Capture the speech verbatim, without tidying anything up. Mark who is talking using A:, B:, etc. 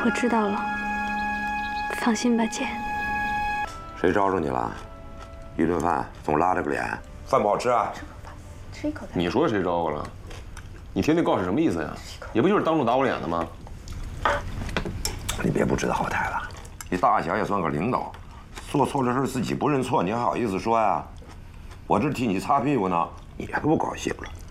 A: 我知道了，放心吧，姐。
B: 谁招着你了？一顿饭总拉着个脸，饭不好吃啊？
C: 吃口吧，吃一口。
D: 你说谁招我了？你听那告示什么意思呀？也不就是当众打我脸的吗？
B: 你别不知好歹了，你大小也算个领导，做错了事自己不认错，你还好意思说呀？我这替你擦屁股呢，你还不高兴了？